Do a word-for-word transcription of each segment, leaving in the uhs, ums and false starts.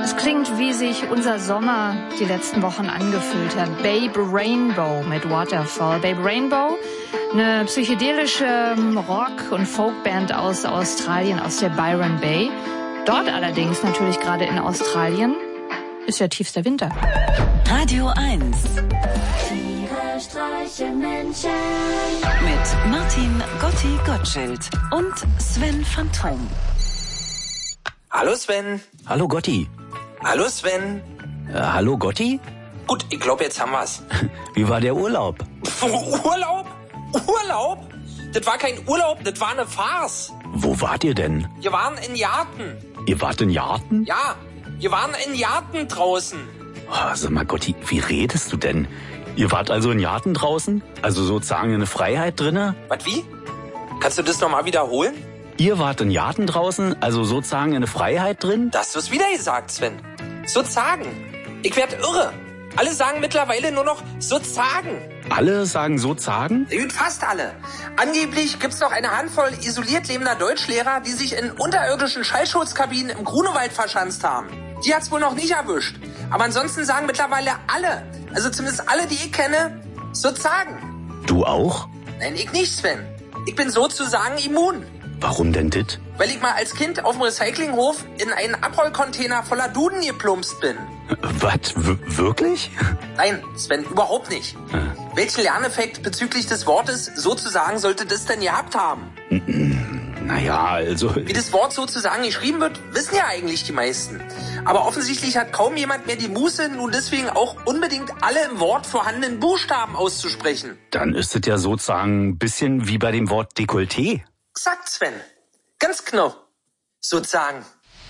Es klingt, wie sich unser Sommer die letzten Wochen angefühlt hat. Babe Rainbow mit Waterfall. Babe Rainbow, eine psychedelische Rock- und Folkband aus Australien, aus der Byron Bay. Dort allerdings, natürlich gerade in Australien, ist ja tiefster Winter. Radio eins. Tiere streichen Menschen. Mit Martin Gotti Gottschild und Sven Phantom. Hallo Sven. Hallo Gotti. Hallo Sven. Äh, hallo Gotti? Gut, ich glaube, jetzt haben wir's. Wie war der Urlaub? Urlaub? Urlaub? Das war kein Urlaub, das war eine Farce. Wo wart ihr denn? Wir waren in Jarten. Ihr wart in Jarten? Ja, wir waren in Jarten draußen. Oh, sag mal Gotti, wie redest du denn? Ihr wart also in Jarten draußen? Also sozusagen eine Freiheit drinne? Was, wie? Kannst du das nochmal wiederholen? Ihr wart in Jarten draußen, also sozusagen eine Freiheit drin? Da hast du es wieder gesagt, Sven. Sozusagen. Ich werd irre. Alle sagen mittlerweile nur noch sozusagen. Alle sagen sozusagen? Gut, fast alle. Angeblich gibt's noch eine Handvoll isoliert lebender Deutschlehrer, die sich in unterirdischen Schallschutzkabinen im Grunewald verschanzt haben. Die hat's wohl noch nicht erwischt. Aber ansonsten sagen mittlerweile alle, also zumindest alle, die ich kenne, sozusagen. Du auch? Nein, ich nicht, Sven. Ich bin sozusagen immun. Warum denn dit? Weil ich mal als Kind auf dem Recyclinghof in einen Abrollcontainer voller Duden geplumpst bin. Was? W- wirklich? Nein, Sven, überhaupt nicht. Hm. Welchen Lerneffekt bezüglich des Wortes sozusagen sollte das denn gehabt haben? Naja, also... Wie das Wort sozusagen geschrieben wird, wissen ja eigentlich die meisten. Aber offensichtlich hat kaum jemand mehr die Muße, nun deswegen auch unbedingt alle im Wort vorhandenen Buchstaben auszusprechen. Dann ist es ja sozusagen ein bisschen wie bei dem Wort Dekolleté. Exakt, Sven. Ganz genau. Sozusagen.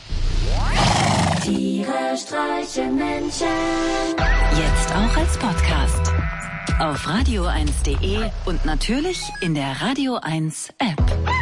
Tiere streichen Menschen. Jetzt auch als Podcast. Auf radio eins punkt de und natürlich in der Radio eins App.